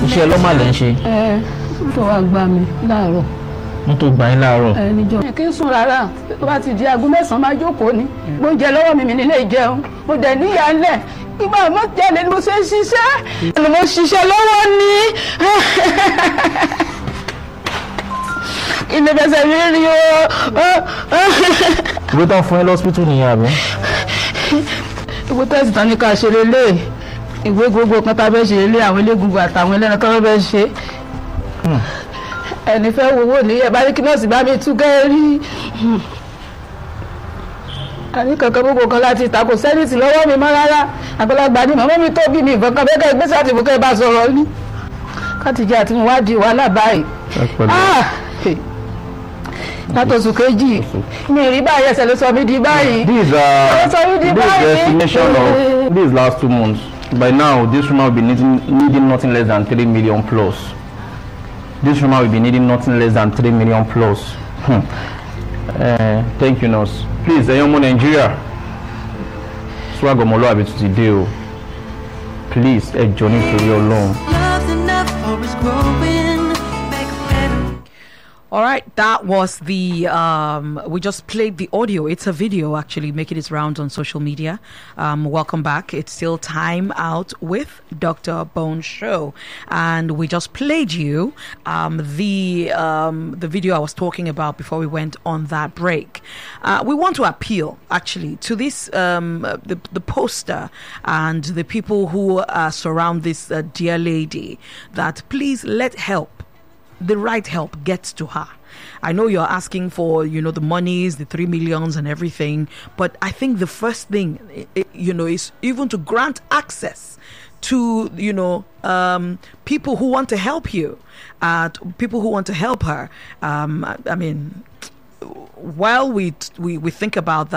Iṣẹ́ lọ́mà lẹ́ ń ṣe. Tó wá gbà mí láàárọ̀. Wọ́n tó gbà yín láàárọ̀. Níjọ́. Kí n sùn rárá, tó bá ti di aago 9 máa jókòó ni. Mo jẹ lọ́wọ́ mi nílé ìjẹun. Mo dẹ̀ níyàálẹ̀. Ìgbà mo jẹ́lẹ̀ ni mo ṣe ń ṣiṣẹ́. Mo ṣiṣẹ́ lọ́wọ́ ni. Ilé bẹ̀sẹ̀ mi rí o. Ìwé tán fún ẹ lọ́sítù nìyẹn àbí? Ìwé tẹ́sí tán ní ká ṣe lélẹ̀. Ìwé gbogbo kan tá a fẹ́ ṣe lélẹ̀ àwọn elégungun àtàwọn ẹlẹ́ran tó fẹ́ ṣe. Ẹni fẹ́ wo owó ní ẹ̀ bá ní kí nọ́ọ̀sì bá mi tú gẹ́rí. Àní kankan gbogbo kan láti ìta kò sẹ́nìtì lọ́wọ́ mi mọ́ rárá. Àgbàlagbà ni màmá mi tó bí mi nǹkan kan bẹ́ẹ̀ kẹ́ gbé sáà tí mo kẹ́ bá sọ̀rọ̀ ní. Kátìjẹ́ àti mo wá di wàhálà báyìí. Látọ̀sù kejì mi rí báyìí ẹsẹ̀ ló sọ mí di báyìí. This estimation of these last 2 months. By now, this woman will be needing nothing less than 3 million plus. This woman will be needing nothing less than 3 million plus. Thank you, nurse. Please, Eyomo Nigeria. Swag Omolo abi today o. Please, Johnny to your loan. All right, that was the, we just played the audio. It's a video actually making its rounds on social media. Welcome back. It's still Time Out with Dr. Bone Show. And we just played you the video I was talking about before we went on that break. We want to appeal actually to this, the poster and the people who surround this dear lady, that please let the right help gets to her. I know you're asking for, the monies, the 3 millions and everything, but I think the first thing, is even to grant access to, people who want to help you, people who want to help her. I mean, while we think about that,